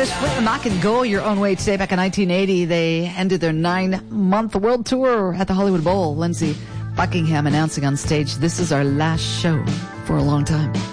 English, Fleetwood Mac and Go Your Own Way today. Back in 1980, they ended their 9-month world tour at the Hollywood Bowl. Lindsey Buckingham announcing on stage, "This is our last show for a long time."